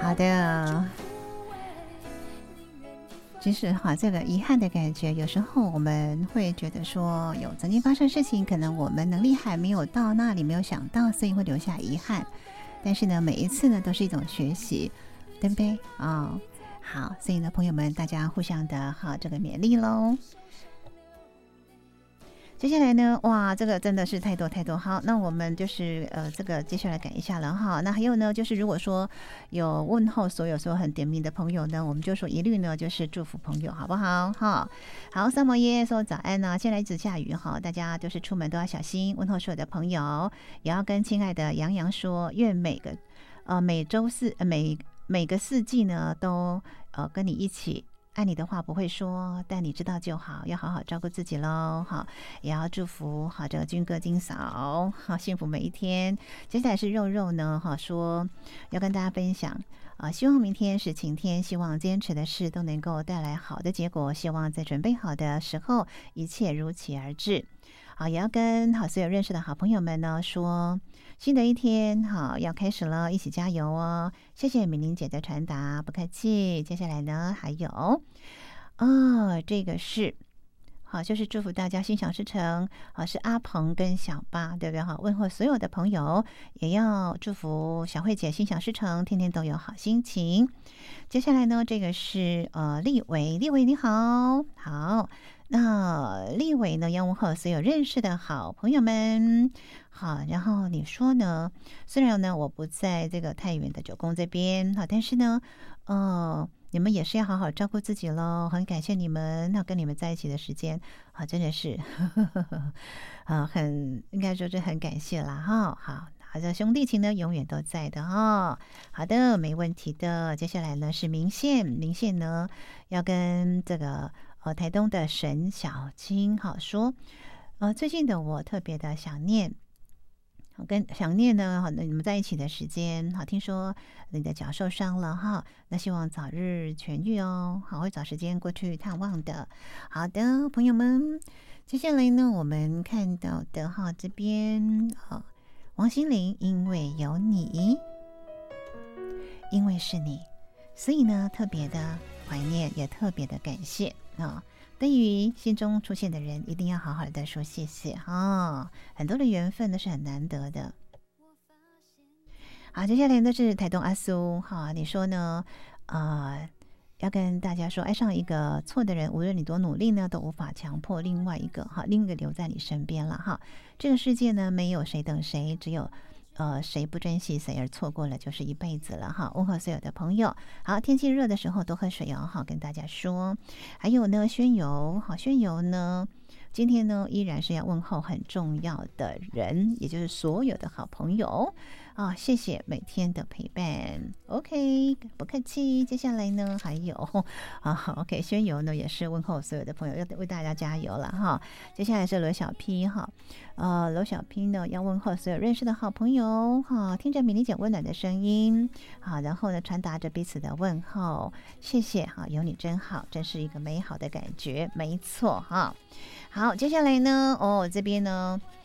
好的，其实哈，这个遗憾的感觉，有时候我们会觉得说，有曾经发生事情，可能我们能力还没有到那里，没有想到，所以会留下遗憾。但是呢，每一次呢，都是一种学习，对不对啊？好，所以呢，朋友们，大家互相的这个勉励喽。接下来呢，哇，这个真的是太多太多。好，那我们就是这个接下来赶一下了哈。那还有呢，就是如果说有问候所有很点名的朋友呢，我们就说一律呢就是祝福朋友，好不好？哈，好，三毛爷爷说早安呢，现在一直下雨哈，大家就是出门都要小心。问候所有的朋友，也要跟亲爱的杨洋说，愿每个四季呢都跟你一起。爱你的话不会说，但你知道就好，要好好照顾自己喽。好，也要祝福好这个军哥金嫂，好幸福每一天。接下来是肉肉呢，说要跟大家分享希望明天是晴天，希望坚持的事都能够带来好的结果，希望在准备好的时候，一切如期而至。好，也要跟所有认识的好朋友们呢说，新的一天要开始了，一起加油哦！谢谢敏玲姐的传达，不客气。接下来呢，还有这个是就是祝福大家心想事成。是阿鹏跟小八，对不对？问候所有的朋友，也要祝福小慧姐心想事成，天天都有好心情。接下来呢，这个是立伟，立伟你好，好。那立伟呢，要问候所有认识的好朋友们。好，然后你说呢？虽然呢我不在这个太原的九宫这边，但是呢，你们也是要好好照顾自己咯。很感谢你们，跟你们在一起的时间真的是很应该说是很感谢啦哈。好的，兄弟情呢永远都在的哈。好的，没问题的。接下来呢是明线，明线呢要跟这个台东的沈小青说，最近的我特别的想念。跟想念呢，你们在一起的时间，听说你的脚受伤了哈，那希望早日痊愈哦，会找时间过去探望的。好的，朋友们，接下来呢，我们看到的这边王心凌，因为有你，因为是你，所以呢，特别的怀念，也特别的感谢对于心中出现的人，一定要好好的说谢谢很多的缘分都是很难得的。好，接下来呢是台东阿苏你说呢要跟大家说，爱上一个错的人，无论你多努力呢，都无法强迫另一个留在你身边了这个世界呢，没有谁等谁，只有谁不珍惜谁而错过了就是一辈子了问候所有的朋友。好，天气热的时候多喝水跟大家说。还有呢，宣游宣游呢今天呢依然是要问候很重要的人，也就是所有的好朋友谢谢每天的陪伴。 OK， 不客气。接下来呢还有OK， 宣游呢也是问候所有的朋友，要为大家加油了接下来是罗小 P 罗小 P 呢要问候所有认识的好朋友听着米莉姐温暖的声音然后呢传达着彼此的问候，谢谢有你真好，真是一个美好的感觉，没错好，接下来呢这边呢